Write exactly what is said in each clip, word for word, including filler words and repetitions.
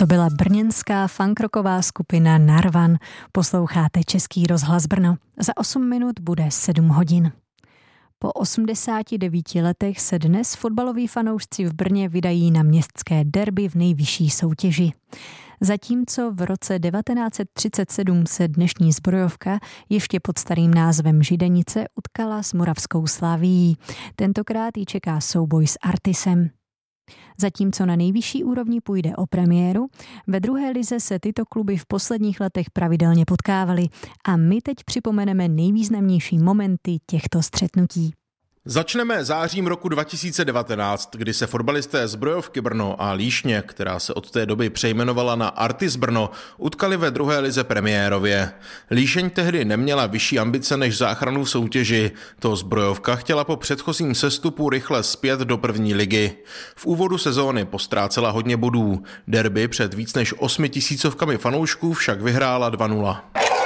To byla brněnská funkroková skupina Narvan. Posloucháte Český rozhlas Brno. Za osm minut bude sedm hodin. Po osmdesáti devíti letech se dnes fotbaloví fanoušci v Brně vydají na městské derby v nejvyšší soutěži. Zatímco v roce devatenáct set třicet sedm se dnešní Zbrojovka ještě pod starým názvem Židenice utkala s Moravskou Slavií. Tentokrát ji čeká souboj s Artisem. Zatímco na nejvyšší úrovni půjde o premiéru, ve druhé lize se tyto kluby v posledních letech pravidelně potkávaly a my teď připomeneme nejvýznamnější momenty těchto střetnutí. Začneme zářím roku dva tisíce devatenáct, kdy se fotbalisté Zbrojovky Brno a Líšně, která se od té doby přejmenovala na Artis Brno, utkali ve druhé lize premiérově. Líšeň tehdy neměla vyšší ambice než záchranu v soutěži. To Zbrojovka chtěla po předchozím sestupu rychle zpět do první ligy. V úvodu sezóny postrácela hodně bodů. Derby před víc než osmi tisícovkami fanoušků však vyhrála dva nula.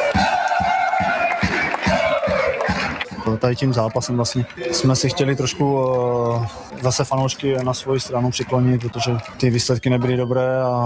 Tady tím zápasem vlastně jsme si chtěli trošku uh, zase fanoušky na svoji stranu přiklonit, protože ty výsledky nebyly dobré a,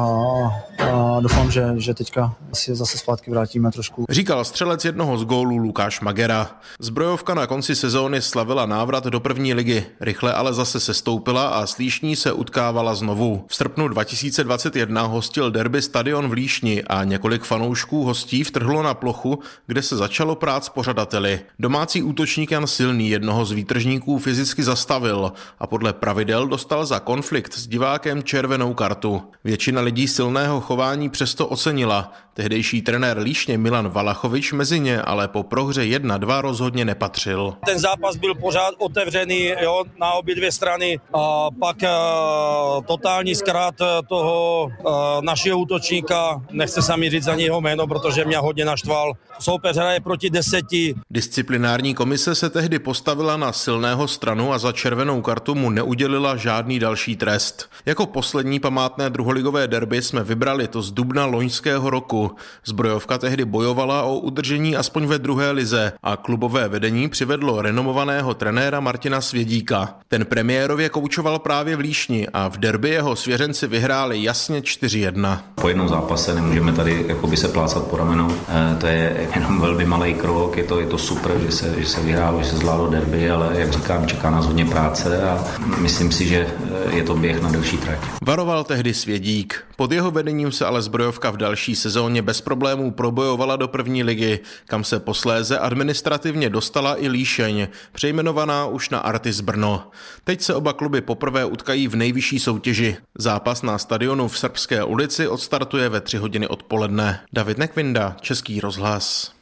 a doufám, že, že teďka si zase zpátky vrátíme trošku. Říkal střelec jednoho z gólů Lukáš Magera. Zbrojovka na konci sezóny slavila návrat do první ligy, rychle ale zase sestoupila a s Líšní se utkávala znovu. V srpnu dva tisíce dvacet jedna hostil derby stadion v Líšni a několik fanoušků hostí vtrhlo na plochu, kde se začalo prát s pořadateli. Domácí útočník Jan Silný jednoho z výtržníků fyzicky zastavil a podle pravidel dostal za konflikt s divákem červenou kartu. Většina lidí silného chování přesto ocenila. Tehdejší trenér Líšně Milan Valachovič mezi ně ale po prohře jedna dva rozhodně nepatřil. Ten zápas byl pořád otevřený, jo, na obě dvě strany a pak uh, totální zkrát toho uh, našeho útočníka, nechce se mi říct za něho jméno, protože mě hodně naštval. Soupeř hraje proti deseti. Disciplinární komise se tehdy postavila na silného stranu a za červenou kartu mu neudělila žádný další trest. Jako poslední památné druholigové derby jsme vybrali to z dubna loňského roku. Zbrojovka tehdy bojovala o udržení aspoň ve druhé lize a klubové vedení přivedlo renomovaného trenéra Martina Svědíka. Ten premiérově koučoval právě v Líšni a v derby jeho svěřenci vyhráli jasně čtyři jedna. Po jednom zápase nemůžeme tady jakoby se plácat po ramenou. E, to je jenom velmi malý krok, je to, je to super, že se, že se vyhrálo, že se zvládlo derby, ale jak říkám, čeká nás hodně práce a myslím si, že je to běh na delší trať. Varoval tehdy Svědík. Pod jeho vedením se ale Zbrojovka v další sezóně bez problémů probojovala do první ligy, kam se posléze administrativně dostala i Líšeň, přejmenovaná už na Artis Brno. Teď se oba kluby poprvé utkají v nejvyšší soutěži. Zápas na stadionu v Srbské ulici odstartuje ve tři hodiny odpoledne. David Nekvinda, Český rozhlas.